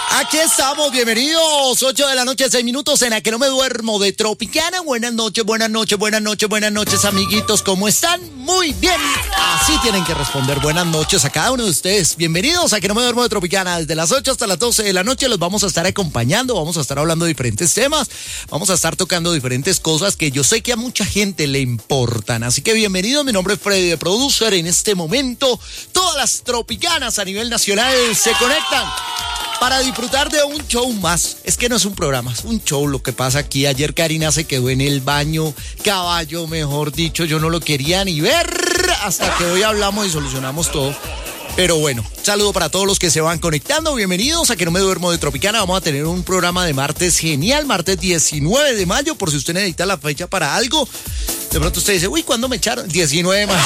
Aquí estamos, bienvenidos, 8 de la noche, 6 minutos en A Que No Me Duermo de Tropicana. Buenas noches, buenas noches, buenas noches, buenas noches, amiguitos, ¿cómo están? Muy bien, así tienen que responder buenas noches a cada uno de ustedes. Bienvenidos a A Que No Me Duermo de Tropicana, desde las 8 hasta las 12 de la noche los vamos a estar acompañando, vamos a estar hablando de diferentes temas, vamos a estar tocando diferentes cosas que yo sé que a mucha gente le importan. Así que bienvenidos, mi nombre es Freddy, de Producer. En este momento, todas las tropicanas a nivel nacional se conectan para disfrutar de un show más. Es que no es un programa, es un show lo que pasa aquí. Ayer Karina se quedó en el baño, caballo, mejor dicho, yo no lo quería ni ver hasta que hoy hablamos y solucionamos todo. Pero bueno, saludo para todos los que se van conectando. Bienvenidos a Que No Me Duermo de Tropicana. Vamos a tener un programa de martes genial, martes 19 de mayo, por si usted necesita la fecha para algo. De pronto usted dice, uy, ¿cuándo me echaron? 19 de mayo.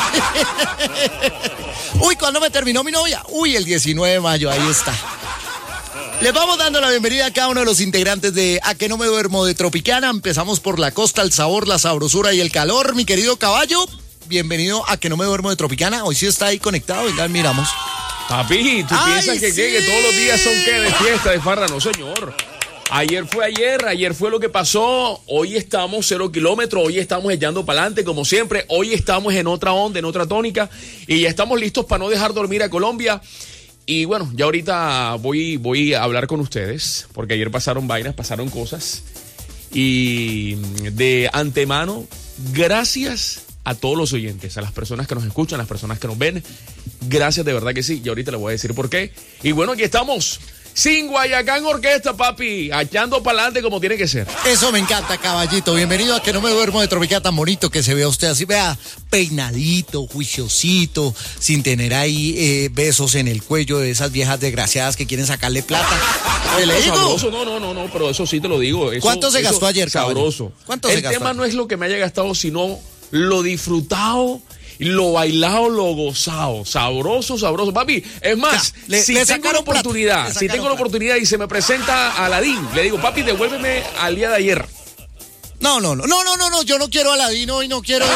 Uy, ¿cuándo me terminó mi novia? Uy, el 19 de mayo, ahí está. Les vamos dando la bienvenida a cada uno de los integrantes de A Que No Me Duermo de Tropicana. Empezamos por la costa, el sabor, la sabrosura y el calor. Mi querido caballo, bienvenido a Que No Me Duermo de Tropicana. Hoy sí está ahí conectado, venga, miramos. Papi, ¿tú piensas que, sí, que todos los días son qué? De fiesta, de farra? No, señor. Ayer fue lo que pasó. Hoy estamos 0 kilómetros, hoy estamos echando para adelante como siempre. Hoy estamos en otra onda, en otra tónica y ya estamos listos para no dejar dormir a Colombia. Y bueno, ya ahorita voy a hablar con ustedes, porque ayer pasaron vainas, pasaron cosas. Y de antemano, gracias a todos los oyentes, a las personas que nos escuchan, a las personas que nos ven. Gracias, de verdad que sí. Y ahorita les voy a decir por qué. Y bueno, aquí estamos. Sin Guayacán Orquesta, papi, echando para adelante como tiene que ser. Eso me encanta, caballito. Bienvenido a Que No Me Duermo de Tropicana, tan bonito que se vea usted así, vea, peinadito, juiciosito, sin tener ahí besos en el cuello de esas viejas desgraciadas que quieren sacarle plata. ¿Le digo? Sabroso, no, pero eso sí te lo digo. Eso, ¿cuánto se gastó ayer, caballo? Sabroso. ¿Cuánto se gastó? El tema ayer? no es lo que me haya gastado, sino lo disfrutado, lo bailado, lo gozado, sabroso, papi. Es más, si tengo la oportunidad y se me presenta Aladín, le digo, papi, devuélveme al día de ayer. No, yo no quiero Aladín hoy, no quiero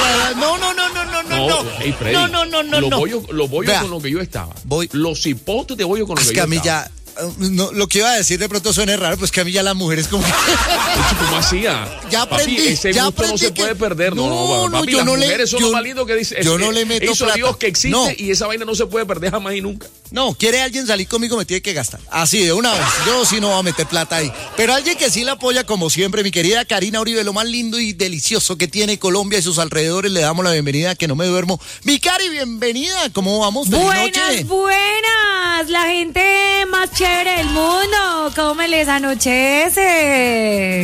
no. Hey, Freddy, Los bollos con lo que yo estaba. Los hipotes de bollo con lo que yo estaba. Es que a mí ya, no, lo que iba a decir de pronto suena raro, pues que a mí ya las mujeres como que... ¿Cómo hacía? Ya aprendí, papi, ese ya gusto aprendí no se puede perder. No, papi, yo las no mujeres son lo más lindo que dice. Yo no le meto hizo plata. Dios que existe No. y esa vaina no se puede perder jamás y nunca. No, quiere alguien salir conmigo, me tiene que gastar. Así, de una vez. Yo sí no voy a meter plata ahí. Pero alguien que sí la apoya, como siempre, mi querida Karina Uribe, lo más lindo y delicioso que tiene Colombia y sus alrededores, le damos la bienvenida a Que No Me Duermo. Mi Cari, bienvenida. ¿Cómo vamos? Feliz noche. Buenas. La gente más chévere del mundo. ¿Cómo me les anochece?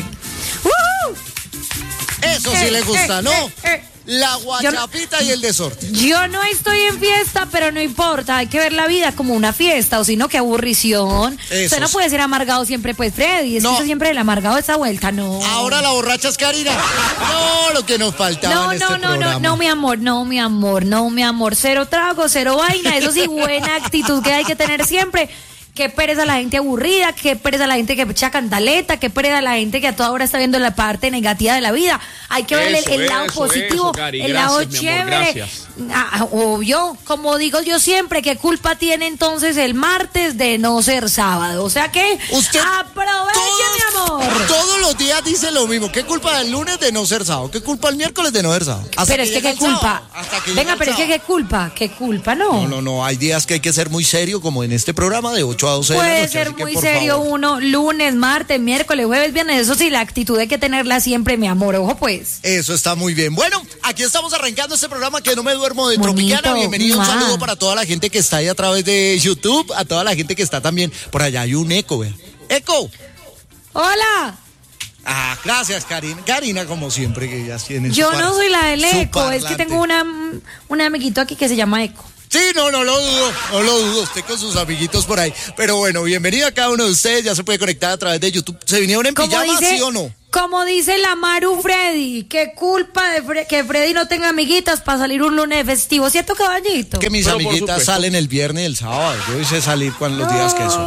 Eso sí le gusta, ¿no? La guachapita y el desorden. Yo no estoy en fiesta, pero no importa. Hay que ver la vida como una fiesta, o si no, qué aburrición. Usted no puede ser amargado siempre, pues, Freddy. Es que usted siempre el amargado de esa vuelta, no. Ahora la borracha es Karina. No, lo que nos faltaba en este programa. No, mi amor. Cero trago, cero vaina. Eso sí, buena actitud que hay que tener siempre. Qué pereza la gente aburrida, qué pereza la gente que echa cantaleta, qué pereza la gente que a toda hora está viendo la parte negativa de la vida. Hay que ver el lado positivo, el lado chévere. Obvio, como digo yo siempre, ¿qué culpa tiene entonces el martes de no ser sábado? O sea que usted aproveche, mi amor. Todos los días dice lo mismo. ¿Qué culpa del lunes de no ser sábado? ¿Qué culpa el miércoles de no ser sábado? Pero es que qué culpa. Venga, pero es que qué culpa, ¿no? No, hay días que hay que ser muy serio, como en este programa de 8 a 12 de la noche. Puede ser muy serio uno, lunes, martes, miércoles, jueves, viernes. Eso sí, la actitud hay que tenerla siempre, mi amor. Ojo, pues. Eso está muy bien. Bueno, aquí estamos arrancando este programa Que No Me Duermo de Tropicana. Bienvenido, un saludo para toda la gente que está ahí a través de YouTube, a toda la gente que está también por allá. Hay un eco, ¿verdad? ¡Eco! ¡Hola! Ah, gracias, Karina. Karina, como siempre, que ya tiene Yo no soy la del eco, es que tengo un amiguito aquí que se llama Eco. Sí, no lo dudo, usted con sus amiguitos por ahí. Pero bueno, bienvenido a cada uno de ustedes, ya se puede conectar a través de YouTube. ¿Se vinieron en pijama, sí o no? Como dice la Maru Freddy, qué culpa de que Freddy no tenga amiguitas para salir un lunes festivo, ¿cierto, caballito? Que mis amiguitas salen el viernes y el sábado, yo hice salir con los días que son.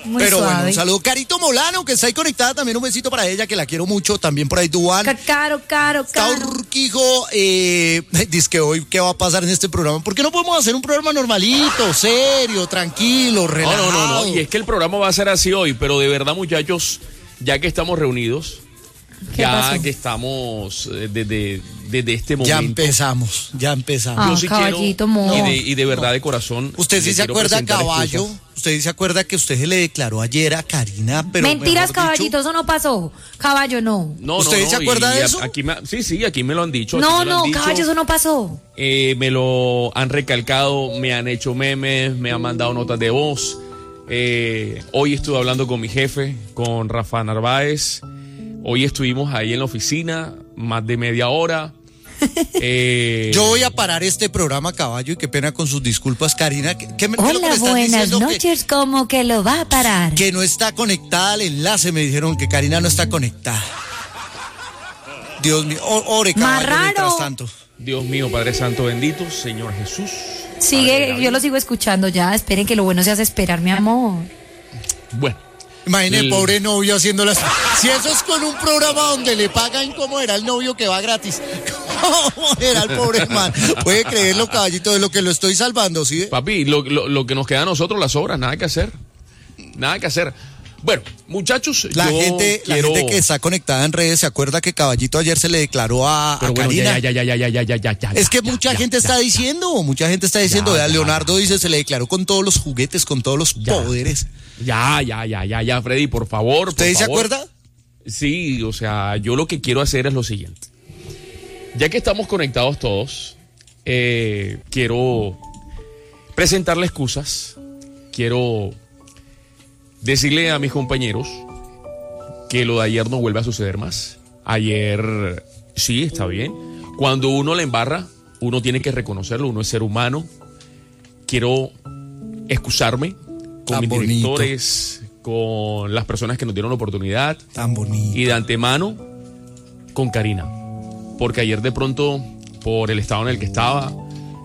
Muy Pero suave. bueno, un saludo. Carito Molano, que está ahí conectada, también un besito para ella, que la quiero mucho. También por ahí Duan. Caro. Urquijo, dice que hoy, ¿qué va a pasar en este programa? ¿Por qué no podemos hacer un programa normalito, serio, tranquilo, relajado? No. Y es que el programa va a ser así hoy, pero de verdad, muchachos, ya que estamos reunidos, ¿Qué pasó? que estamos desde este momento. Ya empezamos. Yo sí Caballito, quiero, amor. y de verdad de corazón. Usted sí le se quiero acuerda, presentar Caballo. excusas. Usted sí se acuerda que usted se le declaró ayer a Karina, pero. Mentiras, mejor Caballito, dicho, eso no pasó. Caballo, no. No, ¿Usted se acuerda de eso? Sí, aquí me lo han dicho. No, aquí me lo han dicho. Caballo, eso no pasó. Me lo han recalcado, me han hecho memes, me han mandado notas de voz. Hoy estuve hablando con mi jefe, con Rafa Narváez. Hoy estuvimos ahí en la oficina, más de media hora. Yo voy a parar este programa, Caballo, y qué pena con sus disculpas, Karina. ¿Qué es lo que me Hola, están buenas diciendo? noches, ¿cómo que lo va a parar? Que no está conectada al enlace, me dijeron que Karina no está conectada. Dios mío, ore, Caballo, Marrano. mientras tanto. Dios mío, Padre Santo bendito, Señor Jesús. Sigue, yo lo sigo escuchando ya. Esperen que lo bueno se hace esperar, mi amor. Bueno. Imagine el El- pobre novio haciendo las... Si eso es con un programa donde le pagan, ¿cómo era el novio que va gratis? ¿Cómo era el pobre man? Puede creerlo, Caballito, de lo que lo estoy salvando, ¿sí? Papi, lo que nos queda a nosotros, las obras, nada que hacer. Nada que hacer. Bueno, muchachos, La yo gente quiero... que está conectada en redes se acuerda que Caballito ayer se le declaró a Pero bueno, Karina. ya. Es que mucha gente está diciendo, vea, Leonardo dice, se le declaró con todos los juguetes, con todos los poderes. Ya, Freddy, por favor. ¿Usted se acuerda? Sí, o sea, yo lo que quiero hacer es lo siguiente. Ya que estamos conectados todos, quiero presentarle excusas. Quiero decirle a mis compañeros que lo de ayer no vuelve a suceder más. Ayer, sí, está bien. Cuando uno la embarra, uno tiene que reconocerlo, uno es ser humano. Quiero excusarme con Tan mis bonito. directores, con las personas que nos dieron la oportunidad Tan bonito. y de antemano con Karina. Porque ayer de pronto, por el estado en el que estaba,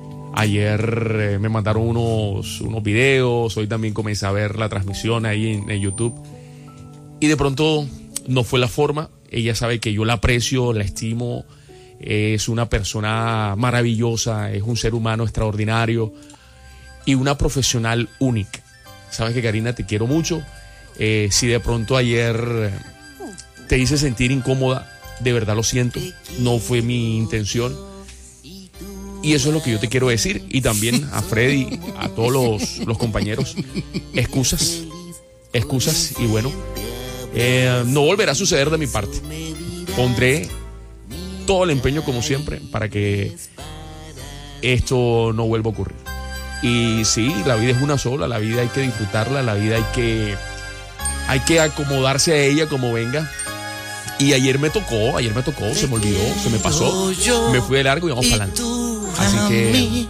ayer me mandaron unos videos, hoy también comencé a ver la transmisión ahí en YouTube. Y de pronto no fue la forma. Ella sabe que yo la aprecio, la estimo, es una persona maravillosa, es un ser humano extraordinario y una profesional única. Sabes que, Karina, te quiero mucho. Si de pronto ayer te hice sentir incómoda, de verdad lo siento, no fue mi intención. Y eso es lo que yo te quiero decir. Y también a Freddy, a todos los compañeros, excusas. Y bueno, no volverá a suceder de mi parte. Pondré todo el empeño como siempre para que esto no vuelva a ocurrir. Y sí, la vida es una sola, la vida hay que disfrutarla, la vida hay que acomodarse a ella como venga. Y ayer me tocó, se me olvidó, se me pasó, me fui de largo y vamos para adelante. Así que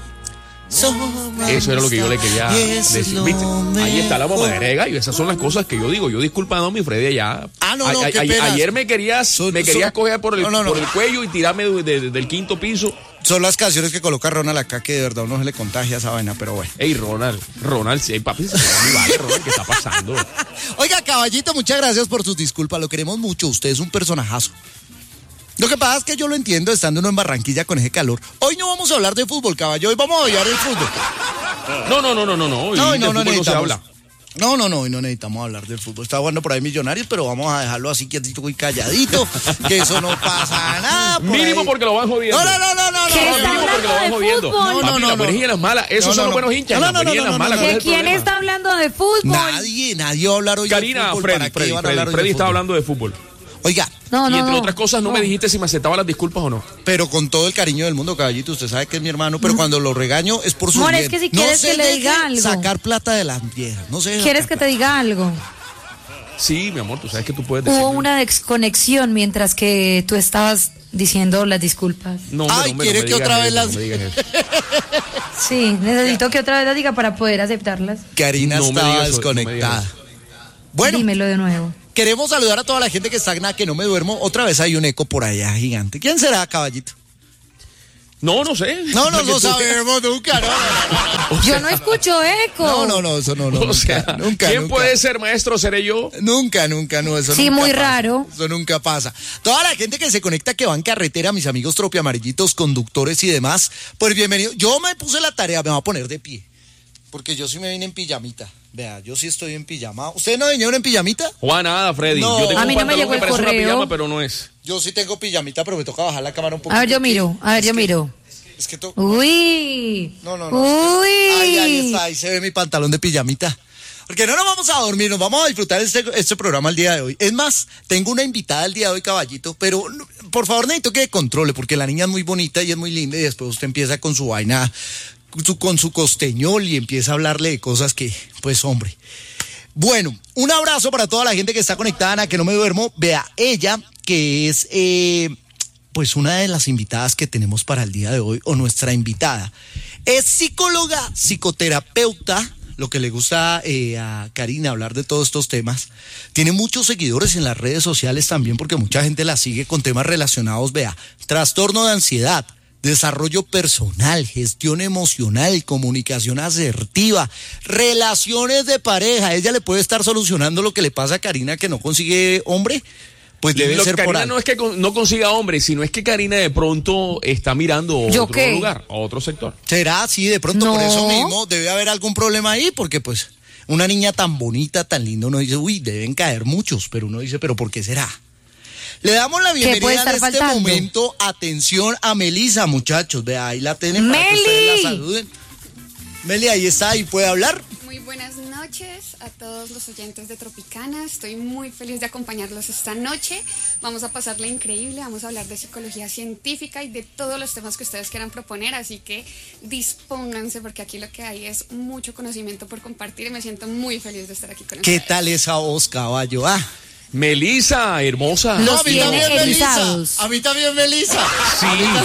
eso era lo que yo le quería decir. ¿Viste? Ahí está la mamadera de gallo. Esas son las cosas que yo digo. Yo disculpando a mi Freddy ya. Qué pena. Ayer me querías coger por el cuello y tirarme del quinto piso. Son las canciones que coloca Ronald acá que de verdad uno se le contagia esa vaina, pero bueno. Ey, Ronald, sí, papi, se me vale, Ronald, ¿qué está pasando? Oiga, Caballito, muchas gracias por sus disculpas, lo queremos mucho, usted es un personajazo. Lo que pasa es que yo lo entiendo estando uno en Barranquilla con ese calor. Hoy no vamos a hablar de fútbol, caballo, hoy vamos a hablar del fútbol. No, de fútbol no se habla. No, hoy no necesitamos hablar del fútbol. Está jugando por ahí Millonarios, pero vamos a dejarlo así quietito y calladito, que eso no pasa nada. Mínimo ahí. porque lo van jodiendo. No. ¿Qué está Mínimo porque lo van hablando de jodiendo. fútbol? Papi, las buenas y las malas, esos son los buenos hinchas. Las buenas y las malas, ¿cuál es ¿De el quién problema? está hablando de fútbol? Nadie va a hablar hoy Karina, de fútbol. ¿Para qué van a hablar hoy de Freddy está fútbol? hablando de fútbol. Oiga, No, Y entre otras cosas, no me dijiste si me aceptaba las disculpas o no. pero con todo el cariño del mundo, Caballito, usted sabe que es mi hermano, pero cuando lo regaño es por su Amor, bien. es que si No quieres se que le deje diga algo. sacar plata de las viejas, no sé. ¿Quieres que te diga algo? Sí, mi amor, tú sabes que tú puedes decir. Hubo una desconexión mientras que tú estabas diciendo las disculpas. No, Ay, ¿quiere que otra vez las- No me digas eso. Sí, necesito que otra vez las diga para poder aceptarlas. Karina No me estaba digas eso, no me desconectada. digas Bueno, Dímelo de nuevo. queremos saludar a toda la gente que está en que no me duermo. Otra vez hay un eco por allá gigante. ¿Quién será, Caballito? No sé. No sabemos nunca, no. Yo no escucho eco. No, eso no. O sea, nunca. ¿quién puede ser maestro? ¿Seré yo? Nunca, no, eso sí, nunca muy pasa. raro. Eso nunca pasa. Toda la gente que se conecta, que va en carretera, mis amigos tropiamarillitos, conductores y demás, pues bienvenido. Yo me puse la tarea, me voy a poner de pie, porque yo sí me vine en pijamita. Vea, yo sí estoy en pijama. ¿Ustedes no vinieron en pijamita? Juan, nada, Freddy. No. Yo tengo A mí un no me pantalón llegó que el parece una correo. pijama, pero no es. Yo sí tengo pijamita, pero me toca bajar la cámara un poquito. A ver, yo miro. Es que Uy. No. Uy. Ahí está, ahí se ve mi pantalón de pijamita. Porque no nos vamos a dormir, nos vamos a disfrutar este programa el día de hoy. Es más, tengo una invitada el día de hoy, caballito, pero por favor necesito que controle, porque la niña es muy bonita y es muy linda y después usted empieza con su vaina, con su costeñol y empieza a hablarle de cosas que, pues hombre. Bueno, un abrazo para toda la gente que está conectada a Que No Me Duermo. Vea, ella que es pues una de las invitadas que tenemos para el día de hoy, o nuestra invitada, es psicóloga, psicoterapeuta, lo que le gusta a Karina hablar de todos estos temas. Tiene muchos seguidores en las redes sociales también, porque mucha gente la sigue con temas relacionados, vea, trastorno de ansiedad, desarrollo personal, gestión emocional, comunicación asertiva, relaciones de pareja. Ella le puede estar solucionando lo que le pasa a Karina, que no consigue hombre. Pues debe ser por Karina ahí. no es que no consiga hombre, sino es que Karina de pronto está mirando a otro qué? lugar, a otro sector. ¿Será así? De pronto No. por eso mismo debe haber algún problema ahí, porque pues una niña tan bonita, tan linda, uno dice, uy, deben caer muchos, pero uno dice, ¿pero por qué será? Le damos la ¿Qué puede bienvenida en estar este faltando? momento, atención a Melisa, muchachos, vea, ahí la tienen para que ¡Meli! ustedes la saluden. Meli, ahí está, ahí puede hablar. Muy buenas noches a todos los oyentes de Tropicana. Estoy muy feliz de acompañarlos esta noche. Vamos a pasarla increíble, vamos a hablar de psicología científica y de todos los temas que ustedes quieran proponer, así que dispónganse porque aquí lo que hay es mucho conocimiento por compartir y me siento muy feliz de estar aquí con ¿Qué ustedes. tal esa voz, caballo? Melisa, hermosa. Los a mí tiene también, erizados. Melisa. A mí también, Melisa. Sí.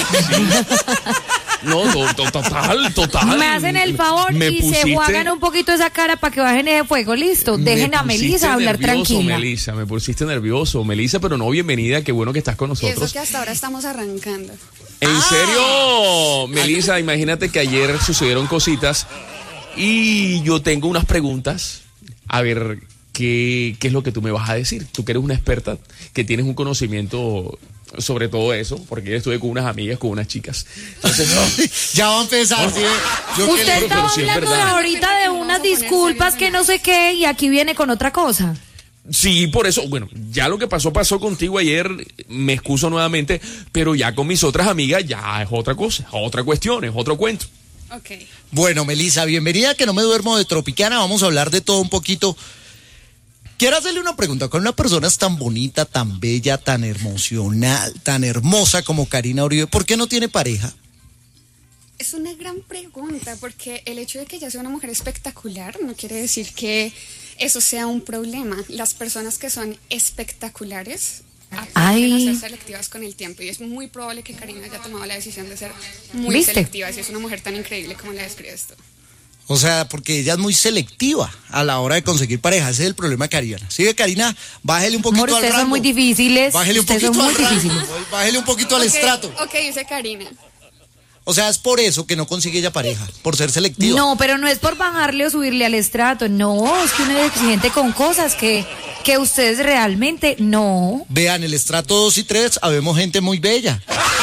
No, total. Me hacen el favor Me y se juegan un poquito esa cara para que bajen ese fuego. Listo, dejen a Melisa hablar tranquila. Melisa, me pusiste nervioso, Melisa, pero no, bienvenida, qué bueno que estás con Y eso nosotros. que hasta ahora estamos arrancando. ¿En serio? Melisa, imagínate que ayer sucedieron cositas y yo tengo unas preguntas. A ver, ¿qué es lo que tú me vas a decir? Tú que eres una experta, que tienes un conocimiento sobre todo eso, porque yo estuve con unas amigas, con unas chicas. Entonces, Ya va a empezar, ¿sí? Yo que Usted le- estaba pero sí es hablando de verdad. ahorita de unas disculpas que no sé qué y aquí viene con otra cosa. sí, por eso, bueno, ya lo que pasó contigo ayer, me excuso nuevamente, pero ya con mis otras amigas ya es otra cosa, otra cuestión, es otro cuento. Ok. Bueno, Melisa, bienvenida a Que No Me Duermo de Tropicana. Vamos a hablar de todo un poquito. Quiero hacerle una pregunta. Con una persona tan bonita, tan bella, tan emocional, tan hermosa como Karina Uribe, ¿por qué no tiene pareja? Es una gran pregunta porque el hecho de que ella sea una mujer espectacular no quiere decir que eso sea un problema. Las personas que son espectaculares aprenden a ser selectivas con el tiempo y es muy probable que Karina haya tomado la decisión de ser muy ¿Viste? selectiva si es una mujer tan increíble como la describes tú. O sea, porque ella es muy selectiva a la hora de conseguir pareja. Ese es el problema de Karina. ¿Sigue, Karina? Bájele un poquito Amor, al ustedes rango. son muy difíciles. Bájele un Ustedes poquito son al muy rango. difíciles. Bájele un poquito al Ok, estrato. Ok, dice Karina. O sea, es por eso que no consigue ella pareja, por ser selectiva. No, pero no es por bajarle o subirle al estrato. No, es que uno es exigente con cosas que ustedes realmente no. Vean, el estrato 2 y 3, habemos gente muy bella.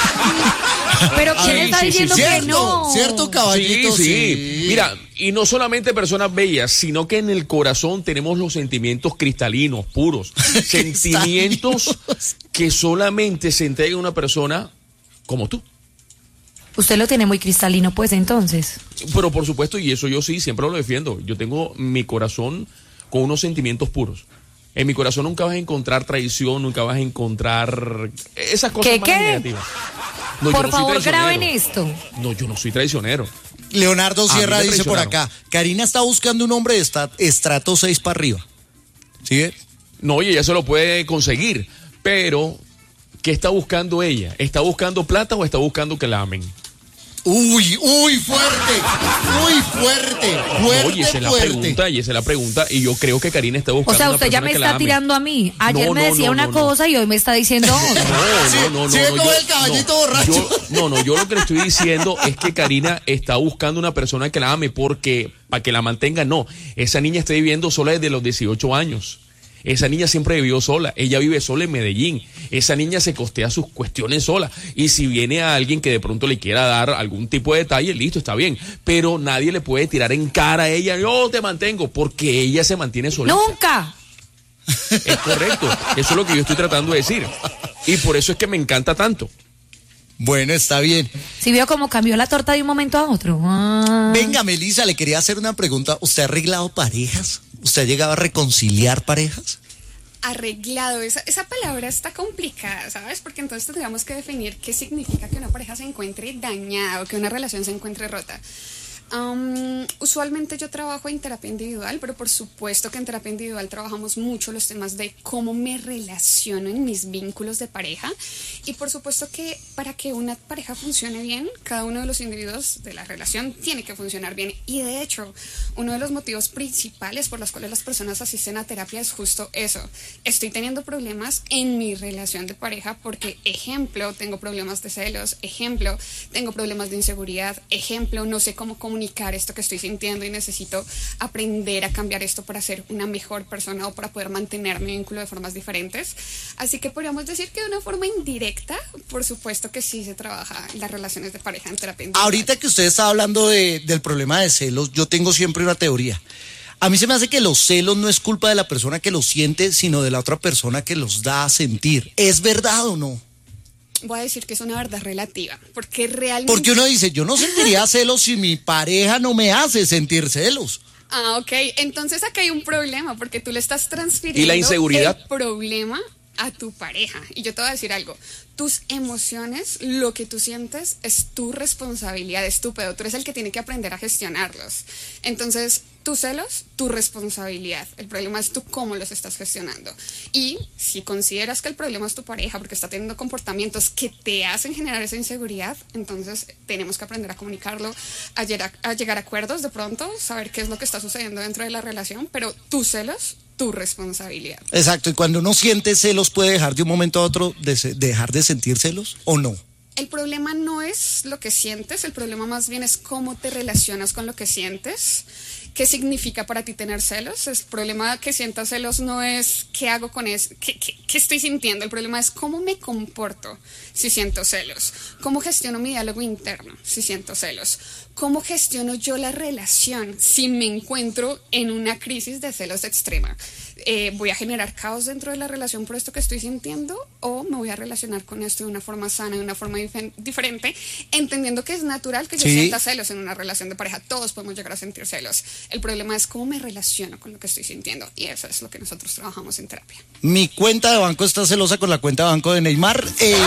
Pero ¿quién Sí, está sí, diciendo sí, que ¿Cierto? no? ¿Cierto, caballito? Sí. Mira, y no solamente personas bellas, sino que en el corazón tenemos los sentimientos cristalinos, puros. Sentimientos que solamente se entrega a una persona como tú. Usted lo tiene muy cristalino, pues, entonces. Pero por supuesto, y eso yo sí, siempre lo defiendo. Yo tengo mi corazón con unos sentimientos puros. En mi corazón nunca vas a encontrar traición, nunca vas a encontrar esas cosas ¿Qué, más qué? negativas. No, yo Por no soy favor, traicionero. graben esto. No, yo no soy traicionero. Leonardo Sierra A mí me dice por traicionaron. acá, Karina está buscando un hombre de estrato 6 para arriba. ¿Sí? No, y ella se lo puede conseguir, pero ¿qué está buscando ella? ¿Está buscando plata o está buscando que la amen? Uy, fuerte, Oye, esa es la pregunta, y yo creo que Karina está buscando. O sea, una usted ya persona me que la está ame. tirando a mí. Ayer me decía una cosa y hoy me está diciendo otra. No. Sigue como el caballito borracho. Yo lo que le estoy diciendo es que Karina está buscando una persona que la ame porque para que la mantenga, no. Esa niña está viviendo sola desde los 18 años. Esa niña siempre vivió sola, ella vive sola en Medellín, esa niña se costea sus cuestiones sola, y si viene a alguien que de pronto le quiera dar algún tipo de detalle, listo, está bien, pero nadie le puede tirar en cara a ella, yo te mantengo, porque ella se mantiene sola. ¡Nunca! Es correcto, eso es lo que yo estoy tratando de decir, y por eso es que me encanta tanto. Bueno, está bien. ¿Sí vio cómo cambió la torta de un momento a otro? Venga, Melissa, le quería hacer una pregunta. ¿Usted ha arreglado parejas? ¿Usted ha llegado a reconciliar parejas? Arreglado, esa palabra está complicada, ¿sabes? Porque entonces tendríamos que definir qué significa que una pareja se encuentre dañada o que una relación se encuentre rota. Usualmente yo trabajo en terapia individual, pero por supuesto que en terapia individual trabajamos mucho los temas de cómo me relaciono en mis vínculos de pareja, y por supuesto que para que una pareja funcione bien, cada uno de los individuos de la relación tiene que funcionar bien, y de hecho uno de los motivos principales por los cuales las personas asisten a terapia es justo eso. Estoy teniendo problemas en mi relación de pareja porque, ejemplo, tengo problemas de celos, ejemplo, tengo problemas de inseguridad, ejemplo, no sé cómo comunicar esto que estoy sintiendo y necesito aprender a cambiar esto para ser una mejor persona o para poder mantener mi vínculo de formas diferentes. Así que podríamos decir que de una forma indirecta, por supuesto que sí se trabaja las relaciones de pareja en terapia individual. Ahorita que usted está hablando del problema de celos, yo tengo siempre una teoría. A mí se me hace que los celos no es culpa de la persona que los siente, sino de la otra persona que los da a sentir. ¿Es verdad o no? Voy a decir que es una verdad relativa, porque realmente... Porque uno dice, yo no sentiría celos si mi pareja no me hace sentir celos. Ah, ok. Entonces acá hay un problema, porque tú le estás transfiriendo ¿Y la inseguridad? el problema a tu pareja. Y yo te voy a decir algo. Tus emociones, lo que tú sientes, es tu responsabilidad, es tu pedo. Tú eres el que tiene que aprender a gestionarlos. Entonces, tus celos, tu responsabilidad. El problema es tú cómo los estás gestionando. Y si consideras que el problema es tu pareja porque está teniendo comportamientos que te hacen generar esa inseguridad, entonces tenemos que aprender a comunicarlo, a llegar a acuerdos de pronto, saber qué es lo que está sucediendo dentro de la relación, pero tus celos, tu responsabilidad. Exacto, y cuando uno siente celos, ¿puede dejar de un momento a otro dejar de sentir celos o no? El problema no es lo que sientes, el problema más bien es cómo te relacionas con lo que sientes. ¿Qué significa para ti tener celos? El problema que sientas celos no es qué hago con eso, qué estoy sintiendo. El problema es cómo me comporto si siento celos. Cómo gestiono mi diálogo interno si siento celos. Cómo gestiono yo la relación si me encuentro en una crisis de celos extrema. ¿Voy a generar caos dentro de la relación por esto que estoy sintiendo? ¿O me voy a relacionar con esto de una forma sana, de una forma diferente, entendiendo que es natural que yo sienta celos en una relación de pareja? Todos podemos llegar a sentir celos. El problema es cómo me relaciono con lo que estoy sintiendo, y eso es lo que nosotros trabajamos en terapia. Mi cuenta de banco está celosa con la cuenta de banco de Neymar.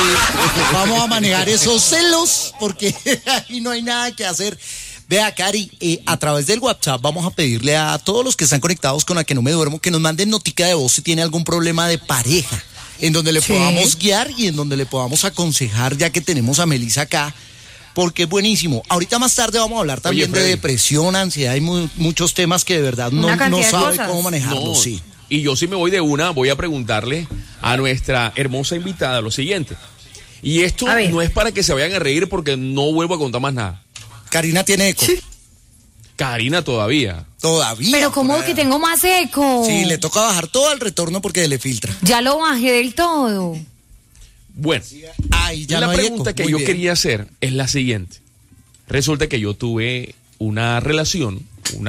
Vamos a manejar esos celos porque ahí no hay nada que hacer. Vea, Cari, a través del WhatsApp vamos a pedirle a todos los que están conectados con La Que No Me Duermo que nos manden notica de voz si tiene algún problema de pareja, en donde le podamos guiar y en donde le podamos aconsejar, ya que tenemos a Melissa acá, porque es buenísimo. Ahorita más tarde vamos a hablar también de depresión, ansiedad y muchos temas que de verdad no sabe cómo manejarlos. Sí. Y yo sí me voy de una, voy a preguntarle a nuestra hermosa invitada lo siguiente. Y esto no es para que se vayan a reír porque no vuelvo a contar más nada. Karina tiene eco. Sí. Karina todavía. Todavía. Pero ¿cómo que tengo más eco? Sí, le toca bajar todo al retorno porque le filtra. Ya lo bajé del todo. Bueno, ya la no hay pregunta eco. que Muy yo bien. quería hacer es la siguiente. Resulta que yo tuve una relación,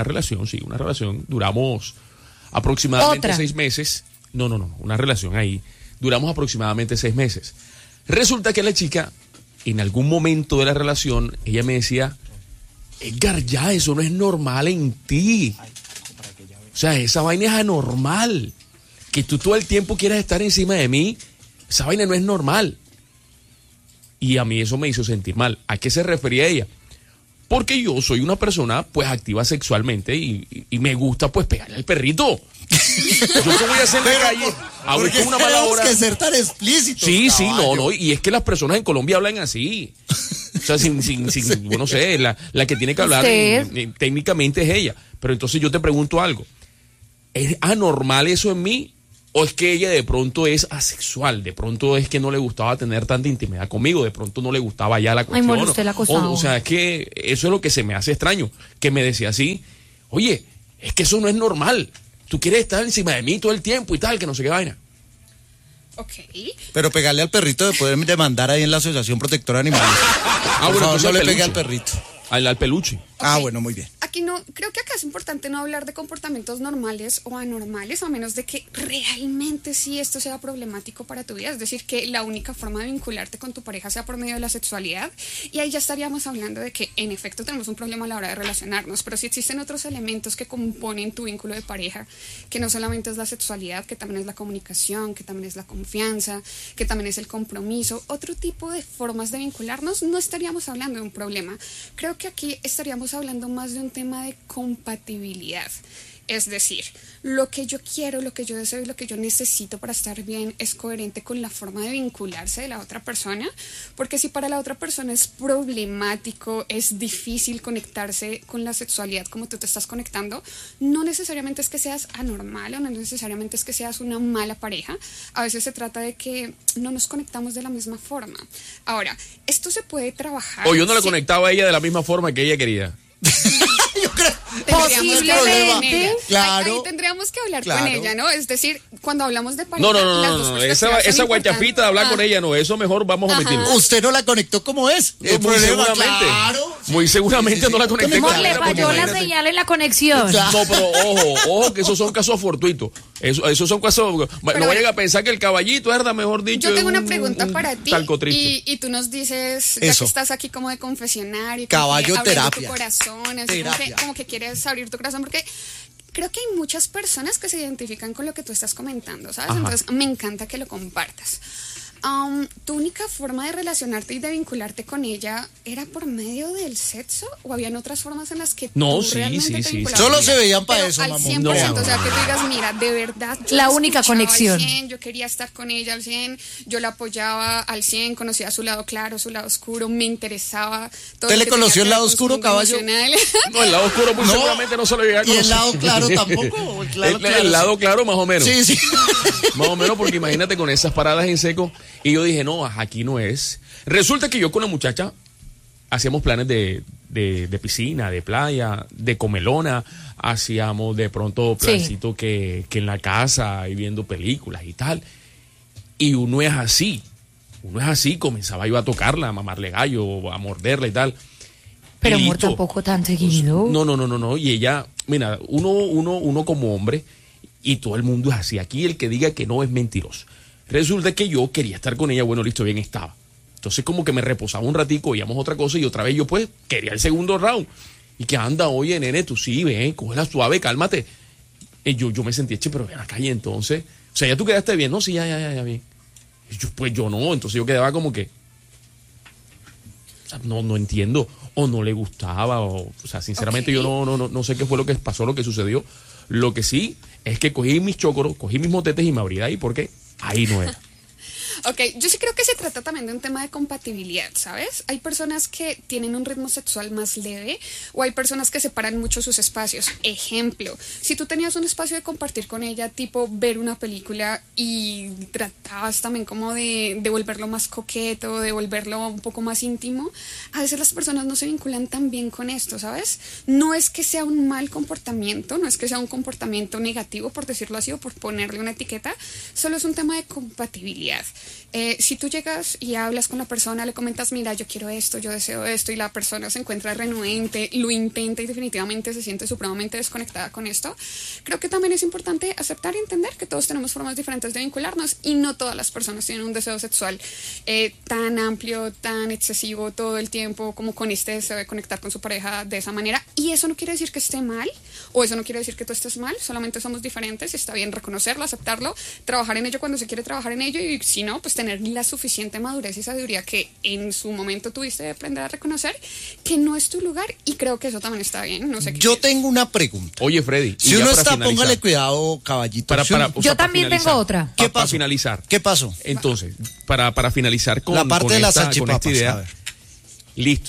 duramos aproximadamente 6 meses. No, una relación ahí. Duramos aproximadamente 6 meses. Resulta que la chica, en algún momento de la relación, ella me decía, Edgar, ya, eso no es normal en ti. O sea, esa vaina es anormal. Que tú todo el tiempo quieras estar encima de mí, esa vaina no es normal. Y a mí eso me hizo sentir mal. ¿A qué se refería ella? Porque yo soy una persona, pues, activa sexualmente y me gusta, pues, pegarle al perrito. ¿Yo qué voy a hacer en la calle? A ver, con una mala hora. Que ser tan explícito. Sí, no, y es que las personas en Colombia hablan así. sea, bueno, no sé, la que tiene que hablar técnicamente es ella. Pero entonces yo te pregunto algo. ¿Es anormal eso en mí? ¿O es que ella de pronto es asexual? De pronto es que no le gustaba tener tanta intimidad conmigo. De pronto no le gustaba ya la cuestión. Ay, usted la acosaba. O sea, es que eso es lo que se me hace extraño. Que me decía así, oye, es que eso no es normal. Tú quieres estar encima de mí todo el tiempo y tal, que no sé qué vaina. Ok. Pero pegarle al perrito de poder demandar ahí en la Asociación Protectora de Animales. Por favor, no le pegue al perrito. Al peluche. Ah, bueno, muy bien. Aquí no, creo que acá es importante no hablar de comportamientos normales o anormales, a menos de que realmente sí esto sea problemático para tu vida. Es decir, que la única forma de vincularte con tu pareja sea por medio de la sexualidad. Y ahí ya estaríamos hablando de que en efecto tenemos un problema a la hora de relacionarnos. Pero si existen otros elementos que componen tu vínculo de pareja, que no solamente es la sexualidad, que también es la comunicación, que también es la confianza, que también es el compromiso, otro tipo de formas de vincularnos, no estaríamos hablando de un problema. Creo que aquí estaríamos hablando más de un tema de compatibilidad. Es decir, lo que yo quiero, lo que yo deseo y lo que yo necesito para estar bien es coherente con la forma de vincularse de la otra persona, porque si para la otra persona es problemático, es difícil conectarse con la sexualidad como tú te estás conectando, no necesariamente es que seas anormal o no necesariamente es que seas una mala pareja. A veces se trata de que no nos conectamos de la misma forma. Ahora, esto se puede trabajar. O yo no la conectaba a ella de la misma forma que ella quería. Yo creo Posiblemente. Claro. Ahí tendríamos que hablar con ella, ¿no? Es decir, cuando hablamos de pareja, No. Esa guachafita de hablar con ella, no. Eso mejor vamos a omitirlo. Usted no la conectó como es. Muy seguramente. Claro. Muy seguramente no la conecté. Mejor le falló la señal en la conexión. No, pero ojo, que esos son casos fortuitos. Esos son casos. No vayan a pensar que el caballito, ¿verdad? Mejor dicho. Yo tengo una pregunta para ti. Y tú nos dices, ya que estás aquí como de confesionario, caballo tu terapia. corazón, así como que quieres abrir tu corazón, porque creo que hay muchas personas que se identifican con lo que tú estás comentando, ¿sabes? Ajá. Entonces me encanta que lo compartas. ¿Tu única forma de relacionarte y de vincularte con ella era por medio del sexo? ¿O habían otras formas en las que tú realmente te vinculabas? Solo se veían para eso, al mamón. 100%, No. o sea, que tú digas, mira, de verdad, yo La única conexión. Al 100, yo quería estar con ella al 100, yo la apoyaba al 100, conocía su lado claro, su lado oscuro, me interesaba todo. ¿Usted le conoció el lado oscuro, caballo? No, el lado oscuro muy seguramente no se lo llegué a conocer. ¿Y el lado claro tampoco? El lado claro más o menos. Sí. Más o menos, porque imagínate con esas paradas en seco. Y yo dije, no, aquí no es. Resulta que yo con la muchacha hacíamos planes de piscina, de playa, de comelona. Hacíamos de pronto plancito que en la casa y viendo películas y tal. Y uno es así. Comenzaba yo a tocarla, a mamarle gallo, a morderla y tal. Pero amor, tampoco tan seguido. No. Y ella, mira, uno como hombre, y todo el mundo es así. Aquí el que diga que no es mentiroso. Resulta que yo quería estar con ella, bueno, listo, bien estaba. Entonces como que me reposaba un ratico, íbamos otra cosa y otra vez yo pues quería el segundo round. Y que anda, oye, nene, tú sí, ven, cógela suave, cálmate. Y yo me sentí, pero ven acá y entonces, o sea, ya tú quedaste bien, ¿no? Sí, ya, bien. Y yo no, entonces yo quedaba como que, o sea, no entiendo, o no le gustaba, o sea, sinceramente yo no sé qué fue lo que pasó, lo que sucedió. Lo que sí es que cogí mis chócoros, cogí mis motetes y me abrí de ahí porque ahí no era. Ok, yo sí creo que se trata también de un tema de compatibilidad, ¿sabes? Hay personas que tienen un ritmo sexual más leve o hay personas que separan mucho sus espacios. Ejemplo, si tú tenías un espacio de compartir con ella, tipo ver una película y tratabas también como de volverlo más coqueto, de volverlo un poco más íntimo, a veces las personas no se vinculan tan bien con esto, ¿sabes? No es que sea un mal comportamiento, no es que sea un comportamiento negativo, por decirlo así, o por ponerle una etiqueta, solo es un tema de compatibilidad. Si tú llegas y hablas con la persona, le comentas, mira, yo quiero esto, yo deseo esto, y la persona se encuentra renuente, lo intenta y definitivamente se siente supremamente desconectada con esto, creo que también es importante aceptar y entender que todos tenemos formas diferentes de vincularnos y no todas las personas tienen un deseo sexual tan amplio, tan excesivo todo el tiempo como con este deseo de conectar con su pareja de esa manera. Y eso no quiere decir que esté mal o eso no quiere decir que tú estés mal, solamente somos diferentes y está bien reconocerlo, aceptarlo, trabajar en ello cuando se quiere trabajar en ello y si no, pues tener la suficiente madurez y sabiduría que en su momento tuviste de aprender a reconocer que no es tu lugar y creo que eso también está bien. No sé qué yo tengo una pregunta. Oye, Freddy. Si uno está, póngale cuidado, caballito. Yo también tengo otra. ¿Qué pasó? Para finalizar. ¿Qué pasó? Entonces, para finalizar con la parte de las con esta idea. listo.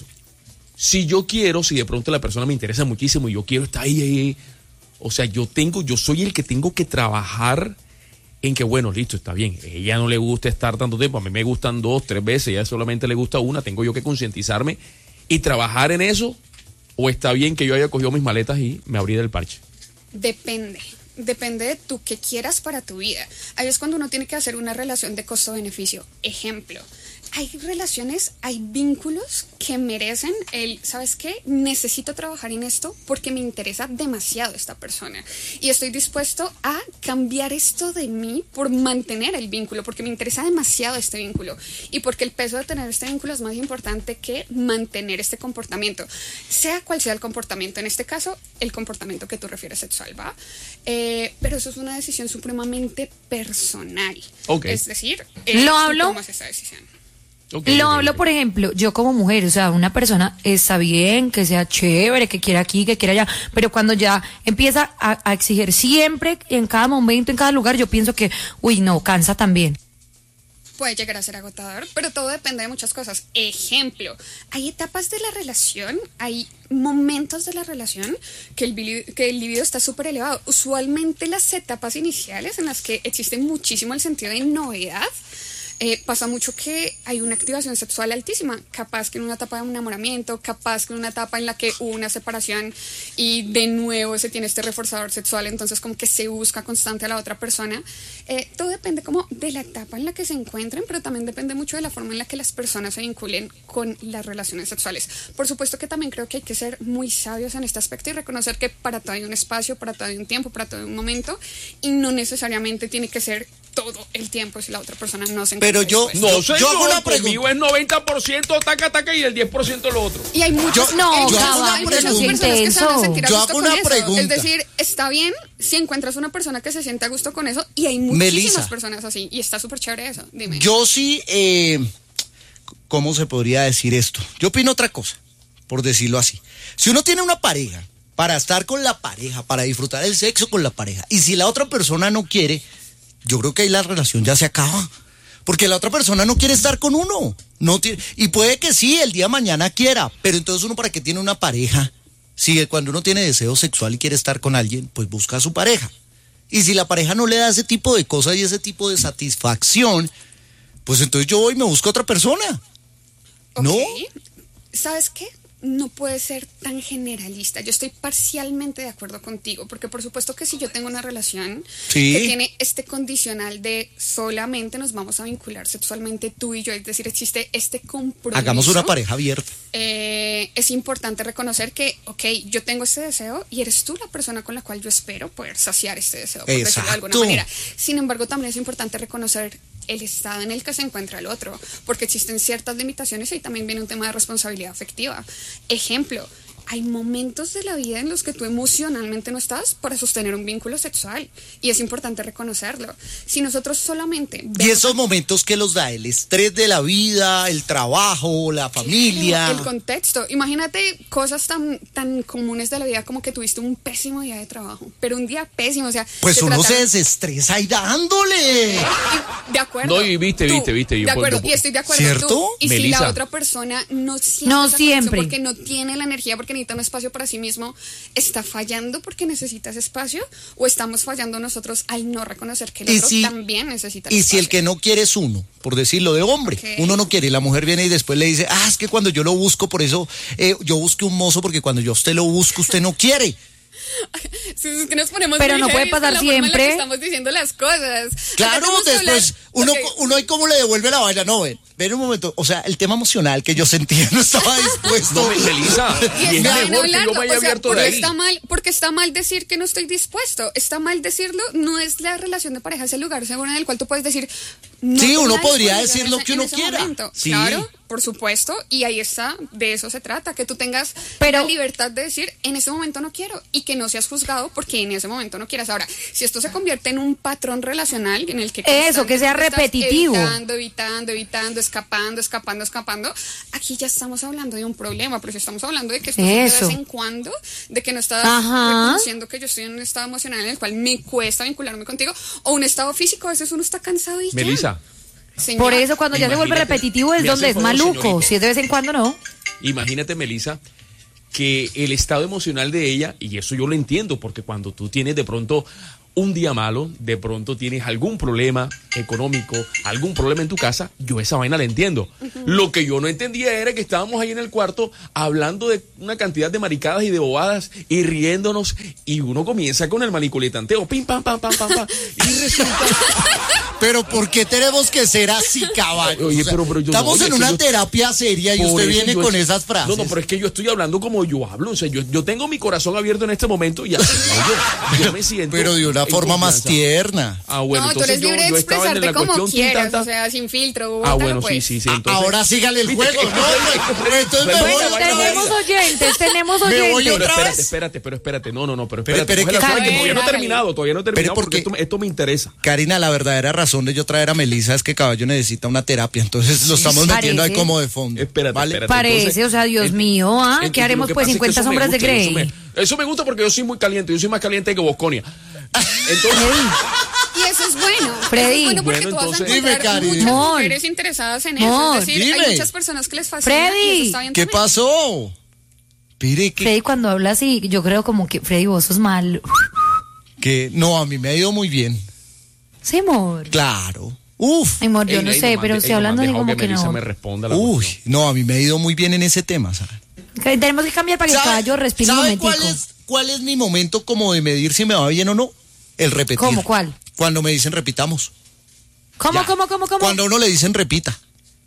Si yo quiero, si de pronto la persona me interesa muchísimo y yo quiero estar ahí, o sea, yo soy el que tengo que trabajar en que, bueno, listo, está bien, a ella no le gusta estar tanto tiempo, a mí me gustan 2, 3 veces, a ella solamente le gusta una, tengo yo que concientizarme y trabajar en eso, o está bien que yo haya cogido mis maletas y me abrí del parche. Depende de tú qué quieras para tu vida. Ahí es cuando uno tiene que hacer una relación de costo-beneficio. Ejemplo, hay relaciones, hay vínculos que merecen ¿sabes qué? Necesito trabajar en esto porque me interesa demasiado esta persona y estoy dispuesto a cambiar esto de mí por mantener el vínculo, porque me interesa demasiado este vínculo y porque el peso de tener este vínculo es más importante que mantener este comportamiento, sea cual sea el comportamiento. En este caso, el comportamiento que tú refieres sexual, ¿va? Pero eso es una decisión supremamente personal. Okay. Es decir, Lo tú hablo. tomas esa decisión. Lo hablo, por ejemplo, yo como mujer, o sea, una persona está bien, que sea chévere, que quiera aquí, que quiera allá, pero cuando ya empieza a exigir siempre, en cada momento, en cada lugar, yo pienso que, uy, no, cansa también. Puede llegar a ser agotador, pero todo depende de muchas cosas. Ejemplo, hay etapas de la relación, hay momentos de la relación que el libido está súper elevado. Usualmente las etapas iniciales en las que existe muchísimo el sentido de novedad, pasa mucho que hay una activación sexual altísima, capaz que en una etapa de enamoramiento, capaz que en una etapa en la que hubo una separación y de nuevo se tiene este reforzador sexual, entonces como que se busca constante a la otra persona. Todo depende como de la etapa en la que se encuentren, pero también depende mucho de la forma en la que las personas se vinculen con las relaciones sexuales. Por supuesto que también creo que hay que ser muy sabios en este aspecto y reconocer que para todo hay un espacio, para todo hay un tiempo, para todo hay un momento y no necesariamente tiene que ser todo el tiempo si la otra persona no se encuentra. Pero yo hago una Conmigo es 90% taca y el 10% lo otro. Y hay muchos personas que se van a sentir a Yo gusto hago con una eso. pregunta. Es decir, está bien si encuentras una persona que se siente a gusto con eso y hay muchísimas Melissa, personas así y está súper chévere eso. Dime. Yo sí, ¿cómo se podría decir esto? Yo opino otra cosa, por decirlo así. Si uno tiene una pareja, para estar con la pareja, para disfrutar el sexo con la pareja, y si la otra persona no quiere, yo creo que ahí la relación ya se acaba. Porque la otra persona no quiere estar con uno. Y puede que sí, el día de mañana quiera. Pero entonces uno, ¿para qué tiene una pareja? Si cuando uno tiene deseo sexual y quiere estar con alguien, pues busca a su pareja. Y si la pareja no le da ese tipo de cosas y ese tipo de satisfacción, pues entonces yo voy y me busco a otra persona. ¿No? Okay. ¿Sabes qué? No puede ser tan generalista. Yo estoy parcialmente de acuerdo contigo, porque por supuesto que si yo tengo una relación que tiene este condicional de solamente nos vamos a vincular sexualmente tú y yo, es decir, existe este compromiso. Hagamos una pareja abierta. Es importante reconocer que, yo tengo este deseo y eres tú la persona con la cual yo espero poder saciar este deseo, por decirlo de alguna manera. Sin embargo, también es importante reconocer el estado en el que se encuentra el otro, porque existen ciertas limitaciones y también viene un tema de responsabilidad afectiva. Ejemplo, hay momentos de la vida en los que tú emocionalmente no estás para sostener un vínculo sexual y es importante reconocerlo. Si nosotros solamente... ¿Y esos momentos qué los da? ¿El estrés de la vida, el trabajo, la familia? El contexto. Imagínate cosas tan comunes de la vida como que tuviste un pésimo día de trabajo, pero un día pésimo, o sea... Pues uno se desestresa ahí dándole. De acuerdo. No, y viste. De acuerdo, y estoy de acuerdo. ¿Cierto? Tú, y Melissa, si la otra persona no siente no esa siempre, porque no tiene la energía, porque necesita un espacio para sí mismo, ¿está fallando porque necesita ese espacio? ¿O estamos fallando nosotros al no reconocer que el otro también necesita el espacio? Y si el que no quiere es uno, por decirlo de hombre, uno no quiere y la mujer viene y después le dice, es que cuando yo lo busco, por eso yo busqué un mozo, porque cuando yo a usted lo busco, usted no quiere. Es que nos ponemos pero no puede pasar siempre. Estamos diciendo las cosas. Claro, después uno ahí como le devuelve la vaina. No, ven un momento. O sea, el tema emocional que yo sentía no estaba dispuesto. No, Melissa, y es mejor que yo me haya abierto de ahí. Porque está mal decir que no estoy dispuesto. Está mal decirlo. No es la relación de pareja, es el lugar seguro en el cual tú puedes decir. No, sí, uno podría decir lo que uno quiera. Sí. Claro, por supuesto. Y ahí está, de eso se trata. Que tú tengas la libertad de decir, en ese momento no quiero. Y que no seas juzgado porque en ese momento no quieras. Ahora, si esto se convierte en un patrón relacional en el que... Eso, que sea repetitivo. Evitando, escapando. Aquí ya estamos hablando de un problema. Pero si estamos hablando de que esto de vez en cuando, de que no estás reconociendo que yo estoy en un estado emocional en el cual me cuesta vincularme contigo, o un estado físico, a veces uno está cansado y Melissa. Por eso cuando ya se vuelve repetitivo es donde es maluco. Si es de vez en cuando, no. Imagínate, Melissa, que el estado emocional de ella, y eso yo lo entiendo, porque cuando tú tienes de pronto un día malo, de pronto tienes algún problema económico, algún problema en tu casa, yo esa vaina la entiendo. Lo que yo no entendía era que estábamos ahí en el cuarto hablando de una cantidad de maricadas y de bobadas y riéndonos, y uno comienza con el maniculetanteo, pim, pam, pam, pam, pam, pam, y resulta... Pero ¿por qué tenemos que ser así, caballo? Oye, O sea, pero yo estamos no, en es que una yo- terapia seria y Por usted eso viene yo con estoy- esas frases. No, pero es que yo estoy hablando como yo hablo. O sea, yo tengo mi corazón abierto en este momento y así yo me siento. Pero de una en forma más confianza. tierna. Ah, bueno, no, tú entonces eres libre de yo estaba en expresarte la como cuestión quieras, tintanta. o sea, sin filtro. Ah, bótalo, bueno, pues. sí. Entonces, Ahora sígale el juego. No, pues, entonces me Bueno, voy Bueno, otra tenemos vez. oyentes, tenemos Me voy oyentes. otra pero vez. espérate. No, pero Espere, espérate. espere, Cógela que- suave, que todavía no he Hágale. terminado porque porque- esto me interesa. Karina, la verdadera razón de yo traer a Melissa es que Caballo necesita una terapia, entonces lo estamos metiendo ahí parece. como de fondo. Espérate, ¿vale? espérate. Parece, Entonces, o sea, Dios mío, entonces, ¿qué haremos lo que pues pasa es que 50 eso me sombras de gusta, Grey? Eso me gusta porque yo soy muy caliente, yo soy más caliente que Bosconia. Entonces, Y eso es bueno. Freddy. Eso es bueno porque Bueno, tú vas a entonces- Dime, encontrar Cari. muchas Mor. mujeres interesadas en eso. Mor. Es decir, Dime. hay muchas personas que les fascina Freddy. y eso está bien ¿Qué también. pasó? Pire, Freddy, cuando habla así, yo creo como que, Freddy, vos sos mal. que no, a mí me ha ido muy bien. Sí, amor. Claro. Uf. Ay, amor, yo ey, no ey, sé, nomás pero de- estoy ey, hablando nomás así dejado como que Melissa no. me responda la Uy, cuestión. no, a mí me ha ido muy bien en ese tema, ¿sabes? Que tenemos que cambiar para que el caballo respire un ¿Sabe momentico. cuál es mi momento como de medir si me va bien o no? El repetir. ¿Cómo? ¿Cuál? Cuando me dicen repitamos. ¿Cómo? Ya. ¿Cómo? Cuando a uno le dicen repita.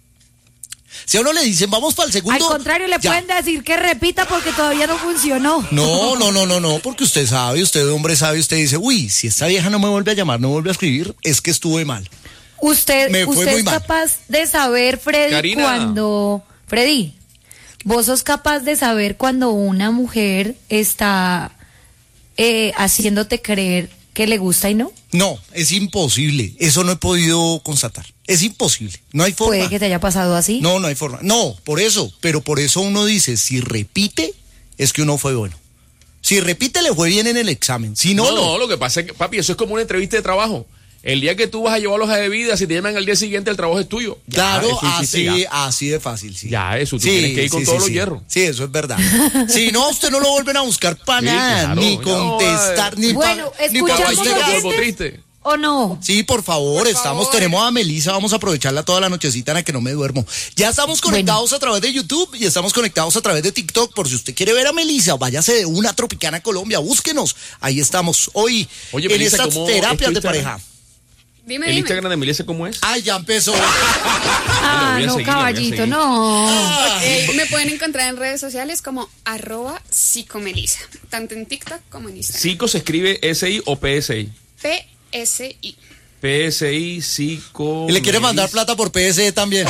Si a uno le dicen vamos para el segundo. Al contrario, le ya. pueden decir que repita porque todavía no funcionó. No, porque usted sabe, usted hombre sabe, usted dice, uy, si esta vieja no me vuelve a llamar, no me vuelve a escribir, es que estuve mal. Usted Me fue muy es mal. capaz de saber, Freddy, Karina. cuando... Freddy, vos sos capaz de saber cuando una mujer está haciéndote creer que le gusta y no. No, es imposible, eso no he podido constatar, es imposible, no hay forma. Puede que te haya pasado así. No hay forma, no, por eso, pero por eso uno dice, si repite, es que uno fue bueno. Si repite, le fue bien en el examen, si no, No, lo que pasa es que, papi, eso es como una entrevista de trabajo. El día que tú vas a llevar hoja de vida, si te llaman al día siguiente, el trabajo es tuyo. Ya, Claro, eso hiciste, así, ya. así de fácil, sí. Ya, eso, tú tienes que ir con todos los hierros. Sí, eso es verdad. Si no, usted no lo vuelven a buscar para Sí, nada, claro, ni ya, contestar, ni Bueno, pa- ni pa' escuchamos Caballito, llegar. oyentes. polvo triste. ¿O no? Sí, por favor, Por estamos, favor. tenemos a Melissa, vamos a aprovecharla toda la nochecita en la que no me duermo. Ya estamos conectados a través de YouTube y estamos conectados a través de TikTok. Por si usted quiere ver a Melissa, váyase de una Tropicana Colombia, búsquenos. Ahí estamos hoy Oye, en Melissa, estas ¿cómo terapias es tu de pareja. Dime, ¿El dime. Instagram de Melissa cómo es? Ay, ya empezó. Ah, voy a no, seguir, la voy a caballito, seguir. no. Me pueden encontrar en redes sociales como @psicomelisa, tanto en TikTok como en Instagram. ¿Psico se escribe SI o PSI? PSI. PSI, Psico. Y le quiere mandar plata por PSE también.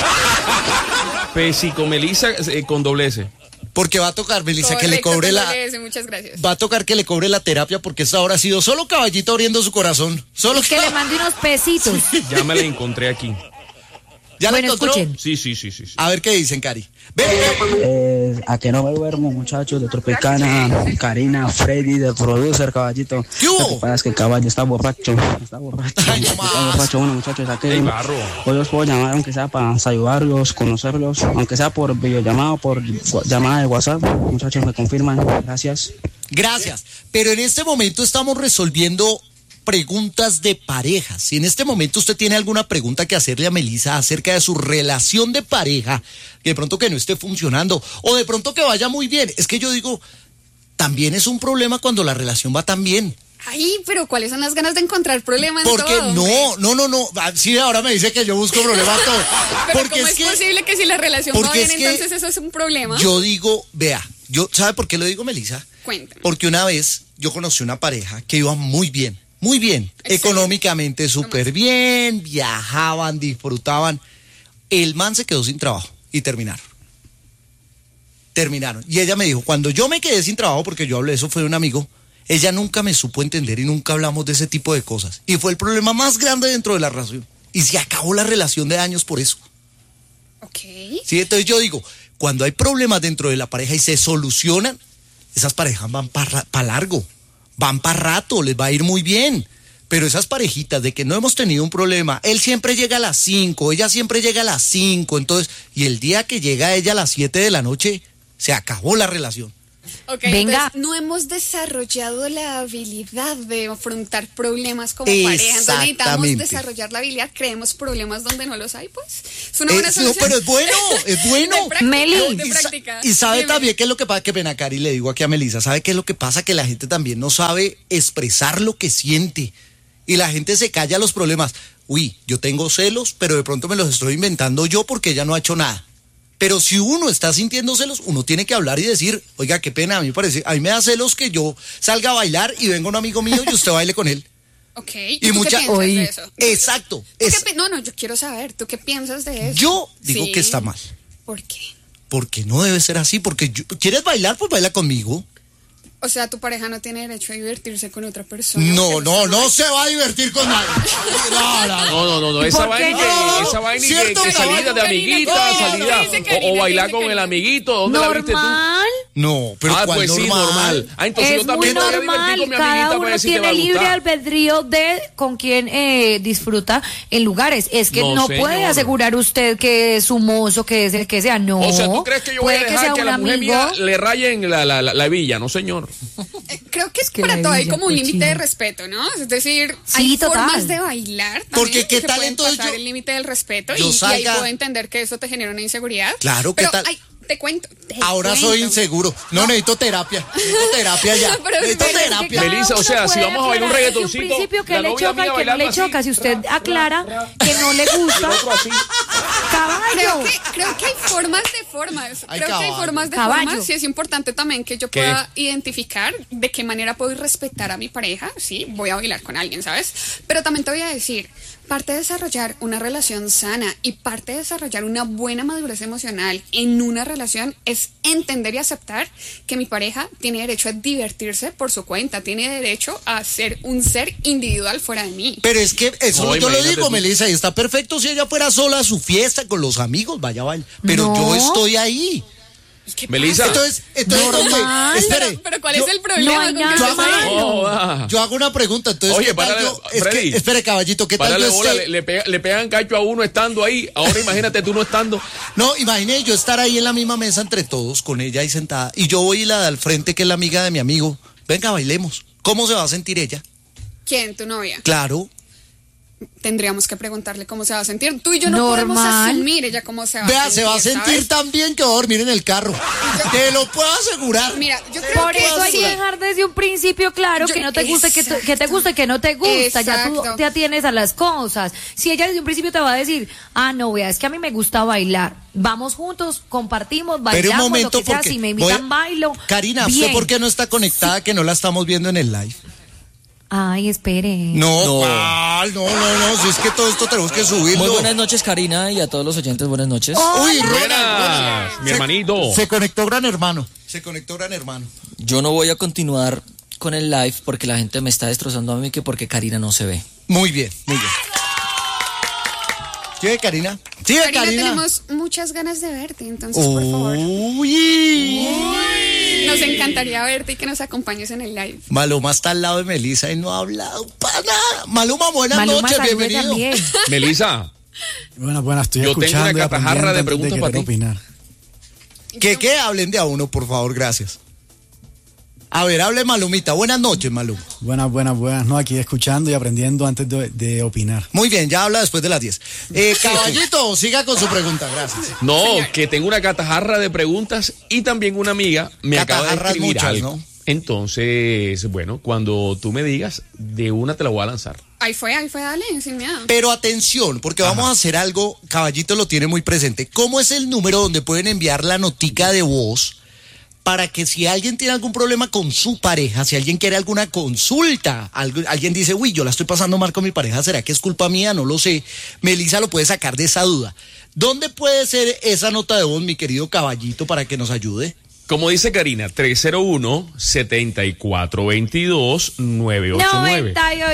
Psicomelisa con doble S. Porque va a tocar, Melissa, que le Correcto, cobre con la... doble S, muchas gracias. Va a tocar que le cobre la terapia porque esta hora ha sido solo Caballito abriendo su corazón. Solo Que le mande unos pesitos. Ya me la encontré aquí. ¿Ya la Bueno, encontró? escuchen. Sí. A ver qué dicen, Cari. Ven. A que no me duermo, muchachos de Tropicana, Karina, Freddy, del producer, caballito. ¿Qué hubo? Lo que pasa es que el caballo está borracho. Está borracho. Ay, no Está más. borracho. Bueno, muchachos, aquí Ey, barro. hoy los puedo llamar, aunque sea para saludarlos, conocerlos, aunque sea por videollamada, por llamada de WhatsApp. Muchachos, me confirman. Gracias. Gracias. Pero en este momento estamos resolviendo preguntas de pareja. Si en este momento usted tiene alguna pregunta que hacerle a Melissa acerca de su relación de pareja, que de pronto que no esté funcionando, o de pronto que vaya muy bien, es que yo digo, también es un problema cuando la relación va tan bien. Ay, pero ¿cuáles son las ganas de encontrar problemas en Porque todo, hombre? no. Ah, sí, ahora me dice que yo busco problemas todo. Pero Porque ¿cómo es posible que si la relación va porque bien, es que entonces eso es un problema? Yo digo, vea, ¿sabe por qué lo digo, Melissa? Cuéntame. Porque una vez yo conocí una pareja que iba muy bien, Excelente. económicamente súper bien, viajaban, disfrutaban. El man se quedó sin trabajo y terminaron. Y ella me dijo, cuando yo me quedé sin trabajo, porque yo hablé, eso fue de un amigo, ella nunca me supo entender y nunca hablamos de ese tipo de cosas. Y fue el problema más grande dentro de la relación. Y se acabó la relación de años por eso. Ok. ¿Sí? Entonces yo digo, cuando hay problemas dentro de la pareja y se solucionan, esas parejas van para largo, van para rato, les va a ir muy bien. Pero esas parejitas de que no hemos tenido un problema, él siempre llega a las 5, ella siempre llega a las 5, entonces, y el día que llega ella a las 7 de la noche, se acabó la relación. Ok, Venga. entonces no hemos desarrollado la habilidad de afrontar problemas como pareja. Entonces necesitamos Exactamente. desarrollar la habilidad, creemos problemas donde no los hay, pues. Es una buena No, solución. pero es bueno, es bueno. De práctica, Meli. de Y práctica. y sabe Dime. también qué es lo que pasa, que pena, Cari, le digo aquí a Melissa, ¿sabe qué es lo que pasa? Que la gente también no sabe expresar lo que siente y la gente se calla los problemas. Uy, yo tengo celos, pero de pronto me los estoy inventando yo porque ella no ha hecho nada. Pero si uno está sintiendo celos, uno tiene que hablar y decir, oiga, qué pena, a mí me da celos que yo salga a bailar y venga un amigo mío y usted baile con él. Ok, Y ¿tú mucha- qué piensas de eso? Exacto. ¿Tú qué no, yo quiero saber, ¿tú qué piensas de eso? Yo digo Sí. que está mal. ¿Por qué? Porque no debe ser así, porque ¿quieres bailar? Pues baila conmigo. O sea, tu pareja no tiene derecho a divertirse con otra persona. No se va a divertir con nadie. No, esa ¿Por qué vaina no? esa vaina Cierto, que salida Karina, de amiguita, Karina, salida dice Karina, o bailar dice con el Karina. amiguito, ¿dónde la viste tú? Normal. No, pero Ah, ¿cuál pues sí, normal. Ah, entonces Es yo también muy me voy a divertir normal, con mi cada amiguita para uno ver si te va tiene a libre gustar. albedrío de con quién disfruta en lugares. Es que No, no señor. puede asegurar usted que es su mozo, que es el que sea. No. O sea, ¿tú crees que yo voy a Puede dejar sea que a un la mujer amigo. mía le rayen la hebilla? No, señor. Creo que es que para la todo hay villa como un límite cochina. de respeto, ¿no? Es decir, Sí, hay total. formas de bailar también Porque qué que tal, pueden entonces pasar yo- el límite del respeto yo y ahí salga- puedo entender que eso te genera una inseguridad. Claro, ¿qué pero, tal? ay, te cuento. Ahora soy inseguro. No, necesito terapia. Necesito terapia ya. Pero Necesito espera, es que terapia. Cada Melissa, o uno sea, si puede vamos a bailar un aclarar desde reggaetoncito, un principio que la le novia choca mía y que no bailando le así, choca. Si usted aclara que no le gusta, otro así. caballo. Creo que hay formas de formas. Hay Creo que hay caballo. formas de Caballo. formas. Sí, es importante también que yo ¿Qué? pueda identificar de qué manera puedo respetar a mi pareja. Sí, voy a bailar con alguien, ¿sabes? Pero también te voy a decir, parte de desarrollar una relación sana y parte de desarrollar una buena madurez emocional en una relación es entender y aceptar que mi pareja tiene derecho a divertirse por su cuenta, tiene derecho a ser un ser individual fuera de mí. Pero es que eso No, yo lo imagínate digo, tú. Melissa, y está perfecto si ella fuera sola a su fiesta con los amigos, vaya, vaya. Pero No. yo estoy ahí. ¿Qué Melissa. Entonces, Normal. espere. Pero ¿cuál yo- es el problema? no hay con que nada yo se- hago- malo. Joda. Yo hago una pregunta, entonces, Oye, ¿qué tal párale, yo? Es Freddy. que, espere, caballito, ¿qué tal Párale yo bola, esté? le pegan cacho a uno estando ahí. Ahora imagínate tú no estando. No, imagine yo estar ahí en la misma mesa entre todos, con ella ahí sentada, y yo voy y la de al frente, que es la amiga de mi amigo. Venga, bailemos. ¿Cómo se va a sentir ella? ¿Quién? ¿Tu novia? Claro. Tendríamos que preguntarle cómo se va a sentir. Tú y yo no podemos Normal. asumir ella cómo se va Vea, a sentir. se va a sentir ¿sabes? tan bien que va a dormir en el carro. Te lo puedo asegurar. Mira, yo creo Por que eso hay sí. que dejar desde un principio claro Yo- que no te guste, que te guste, que no te gusta. Ya tú Exacto. te atienes a las cosas. Si ella desde un principio te va a decir, no, vea, es que a mí me gusta bailar. Vamos juntos, compartimos, bailamos, Pero un momento, lo que sea. porque Si me voy invitan, a- bailo. Karina, bien. ¿usted por qué no está conectada, que no la estamos viendo en el live? Ay, espere. No, No. ¿cuál? No, si es que todo esto tenemos que subirlo. Muy buenas noches, Karina, y a todos los oyentes, buenas noches. Uy, Buenas, Ronald. mi hermanito. Se conectó Gran Hermano. Se conectó Gran Hermano. Yo no voy a continuar con el live porque la gente me está destrozando a mí, que porque Karina no se ve. Muy bien, muy bien. Sigue, Karina. Sigue, Karina, Karina. tenemos muchas ganas de verte, entonces, por favor. Uy. Nos encantaría verte y que nos acompañes en el live. Maluma está al lado de Melissa y no ha hablado para nada. Maluma, buenas Maluma noches, salude bienvenido. también. Melissa, Buenas, estoy Yo tengo escuchando una y catajarra de aprendiendo preguntas antes para de ti. querer opinar. ¿Qué? Hablen de a uno, por favor, gracias. A ver, hable Malumita. Buenas noches, Maluma. Buenas. No, aquí escuchando y aprendiendo antes de opinar. Muy bien, ya habla después de las 10. Caballito, siga con su pregunta, gracias. no, que tengo una catajarra de preguntas y también una amiga me acaba de Catajarras escribir muchas, algo. ¿no? Entonces, bueno, cuando tú me digas, de una te la voy a lanzar. Ahí fue, dale, sin miedo. Pero atención, porque vamos a hacer algo, Caballito lo tiene muy presente. ¿Cómo es el número donde pueden enviar la notica de voz para que si alguien tiene algún problema con su pareja, si alguien quiere alguna consulta, alguien dice, uy, yo la estoy pasando mal con mi pareja, ¿será que es culpa mía? No lo sé. Melissa lo puede sacar de esa duda. ¿Dónde puede ser esa nota de voz, mi querido Caballito, para que nos ayude? Como dice Karina, 301-7422-989.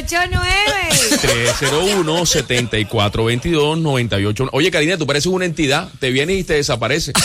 98.9. 301-7422-989. Oye, Karina, tú pareces una entidad. Te vienes y te desapareces.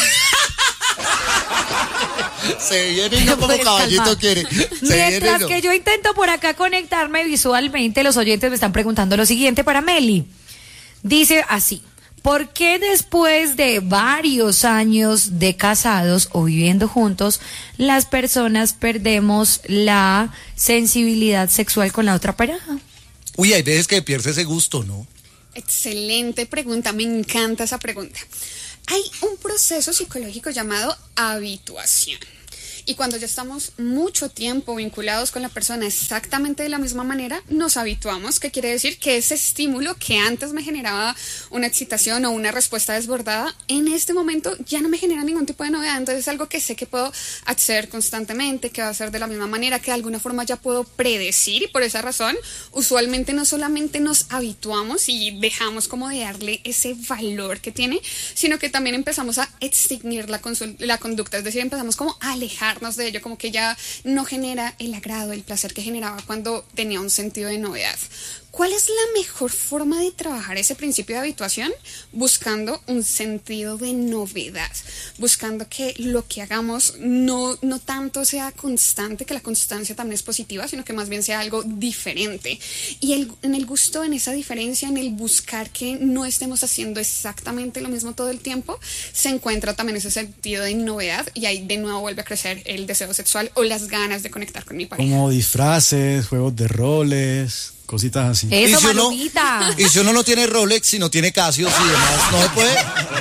Se viene y no como Pues, Caballito calma. quiere. Se viene y Mientras no. que yo intento por acá conectarme visualmente, los oyentes me están preguntando lo siguiente para Meli. Dice así: ¿Por qué después de varios años de casados o viviendo juntos, las personas perdemos la sensibilidad sexual con la otra pareja? Uy, hay veces que pierde ese gusto, ¿no? Excelente pregunta, me encanta esa pregunta. Hay un proceso psicológico llamado habituación. Y cuando ya estamos mucho tiempo vinculados con la persona exactamente de la misma manera, nos habituamos, que quiere decir que ese estímulo que antes me generaba una excitación o una respuesta desbordada, en este momento ya no me genera ningún tipo de novedad. Entonces es algo que sé que puedo hacer constantemente, que va a ser de la misma manera, que de alguna forma ya puedo predecir, y por esa razón usualmente no solamente nos habituamos y dejamos como de darle ese valor que tiene, sino que también empezamos a extinguir la conducta, es decir, empezamos como a alejar de ello, como que ya no genera el agrado, el placer que generaba cuando tenía un sentido de novedad. ¿Cuál es la mejor forma de trabajar ese principio de habituación? Buscando un sentido de novedad, buscando que lo que hagamos no tanto sea constante, que la constancia también es positiva, sino que más bien sea algo diferente. Y en el gusto, en esa diferencia, en el buscar que no estemos haciendo exactamente lo mismo todo el tiempo, se encuentra también ese sentido de novedad, y ahí de nuevo vuelve a crecer el deseo sexual o las ganas de conectar con mi pareja. Como disfraces, juegos de roles, cositas así. Eso, Malumita. Y si uno no tiene Rolex, si no tiene Casio, y demás, no se puede.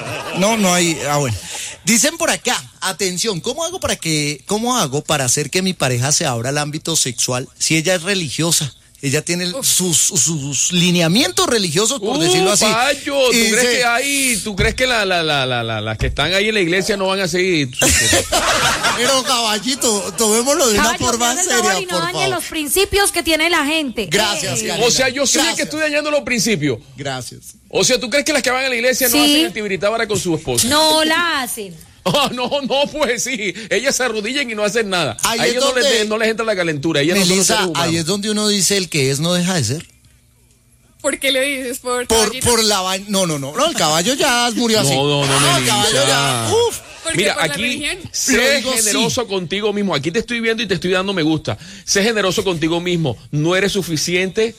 No hay. Bueno. Dicen por acá, atención, ¿cómo hago para hacer que mi pareja se abra al ámbito sexual si ella es religiosa? Ella tiene sus lineamientos religiosos, por decirlo así. Payo, ¿tú crees que las que están ahí en la iglesia no van a seguir? Pero caballito, tomémoslo de una forma seria, y no por dañe favor. los principios que tiene la gente. Gracias, Karina. O sea, yo soy el que estoy dañando los principios. Gracias. O sea, ¿tú crees que las que van a la iglesia no Sí. hacen antibiritábara con su esposa? No la hacen. Oh, no, pues sí. Ellas se arrodillan y no hacen nada. Ahí A es ellos donde- no les entra la calentura. Ellas no son Melissa, seres humanos. ahí es donde uno dice el que es no deja de ser. ¿Por qué le dices? ¿Por La vaina. No, el caballo ya murió así. No, el Melissa. caballo ya. Uf. ¿Por qué? Mira, ¿Por la aquí, religión? Lo sé digo generoso contigo mismo. Aquí te estoy viendo y te estoy dando me gusta. Sé generoso contigo mismo. No eres suficiente.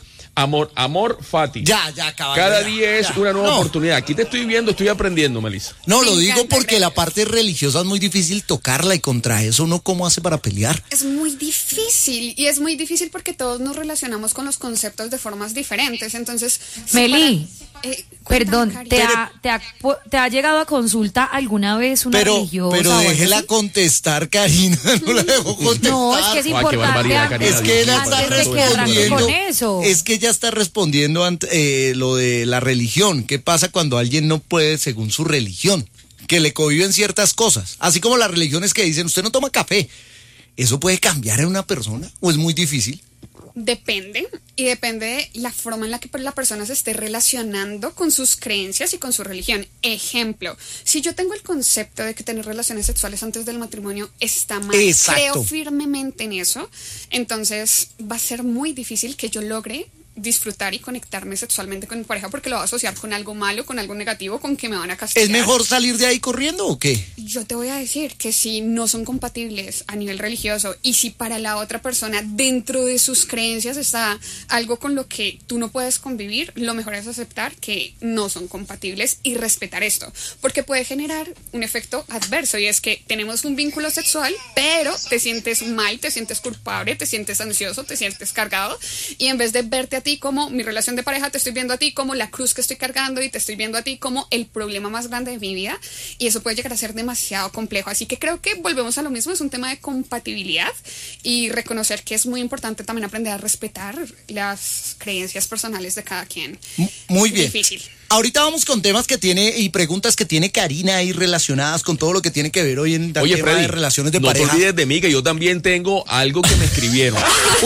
Amor, Fati. Ya, caballo. Cada ya, día es ya. una nueva No. oportunidad. Aquí te estoy viendo, estoy aprendiendo, Melissa. No, lo Me digo encanta, porque la gracias. parte religiosa es muy difícil tocarla, y contra eso uno cómo hace para pelear. Es muy difícil, y es muy difícil porque todos nos relacionamos con los conceptos de formas diferentes. Entonces, Meli, perdón, Karina. ¿te ha llegado a consulta alguna vez una religiosa? Pero o algo déjela así? contestar, Karina. No la dejo contestar. No, es que es Ay, qué importante barbaridad, Karina. Es que ella está antes de que arranque respondiendo. con eso. Es que ella está respondiendo ante lo de la religión. ¿Qué pasa cuando alguien no puede según su religión? Que le cohiben ciertas cosas. Así como las religiones que dicen, usted no toma café. ¿Eso puede cambiar en una persona o es muy difícil? Depende, y depende de la forma en la que la persona se esté relacionando con sus creencias y con su religión. Ejemplo, si yo tengo el concepto de que tener relaciones sexuales antes del matrimonio está mal, Exacto. creo firmemente en eso, entonces va a ser muy difícil que yo logre disfrutar y conectarme sexualmente con mi pareja, porque lo va a asociar con algo malo, con algo negativo, con que me van a castigar. ¿Es mejor salir de ahí corriendo o qué? Yo te voy a decir que si no son compatibles a nivel religioso, y si para la otra persona dentro de sus creencias está algo con lo que tú no puedes convivir, lo mejor es aceptar que no son compatibles y respetar esto, porque puede generar un efecto adverso, y es que tenemos un vínculo sexual, pero te sientes mal, te sientes culpable, te sientes ansioso, te sientes cargado, y en vez de verte a ti como mi relación de pareja, te estoy viendo a ti como la cruz que estoy cargando, y te estoy viendo a ti como el problema más grande de mi vida, y eso puede llegar a ser demasiado complejo. Así que creo que volvemos a lo mismo, es un tema de compatibilidad y reconocer que es muy importante también aprender a respetar las creencias personales de cada quien. Muy bien. Difícil. Ahorita vamos con temas que tiene y preguntas que tiene Karina ahí relacionadas con todo lo que tiene que ver hoy en el Oye, tema Freddy, de relaciones de no pareja. te olvides de mí, que yo también tengo algo que me escribieron.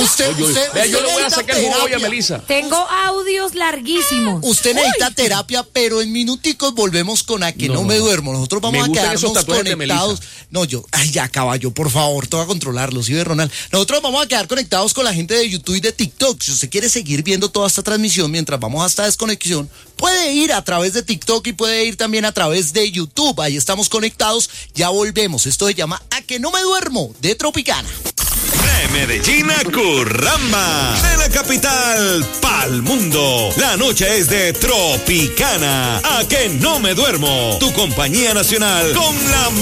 Vea, yo le voy a sacar el jugo hoy a Melissa. Tengo audios larguísimos. Usted necesita terapia, pero en minuticos volvemos con A que no me duermo. Nosotros vamos Me a gustan esos quedarnos tatuajes de conectados. Melissa. Ay, ya, caballo, por favor, te voy a controlarlo, ¿sí ve, Ronald? Nosotros vamos a quedar conectados con la gente de YouTube y de TikTok. Si usted quiere seguir viendo toda esta transmisión mientras vamos a esta desconexión, puede ir a través de TikTok y puede ir también a través de YouTube. Ahí estamos conectados. Ya volvemos. Esto se llama A que no me duermo, de Tropicana. Medellín a Curramba. De la capital pa'l mundo. La noche es de Tropicana. A que no me duermo. Tu compañía nacional con la